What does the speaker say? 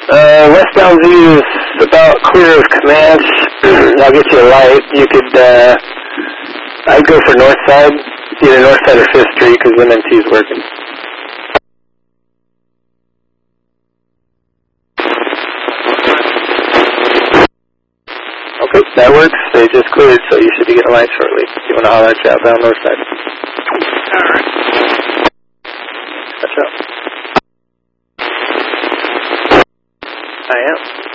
Westbound Z is about clear of Comanche. I'll get you a light. You could, I'd go for north side, either north side or 5th Street, because MNT is working. Okay, that works. They just cleared, so you should be getting a light shortly. You want to holler at you outbound north side. Alright. Watch out. I am.